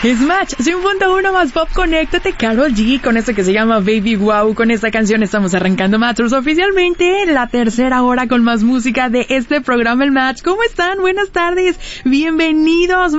Es Match 100.1 más Pop. Conéctate, Karol G, con esto que se llama Baby Wow. Con esta canción estamos arrancando Matchers oficialmente la tercera hora con más música de este programa, El Match. ¿Cómo están? Buenas tardes. Bienvenidos.